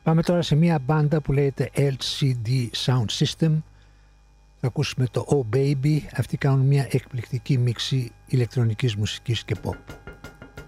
Πάμε τώρα σε μια μπάντα που λέγεται LCD Sound System. Θα ακούσουμε το Oh Baby. Αυτοί κάνουν μια εκπληκτική μίξη ηλεκτρονικής μουσικής και pop.